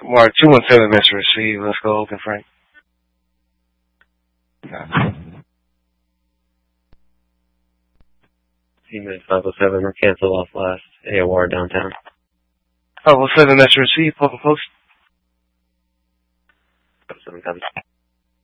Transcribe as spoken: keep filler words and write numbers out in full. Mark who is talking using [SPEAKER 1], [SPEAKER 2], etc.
[SPEAKER 1] Mark, two one seven, Mister Receive. Let's go, open Frank.
[SPEAKER 2] Team five oh seven, we're cancel off last. A O R downtown.
[SPEAKER 1] five oh seven, Mister Receive. Open post.
[SPEAKER 2] five oh seven, copy.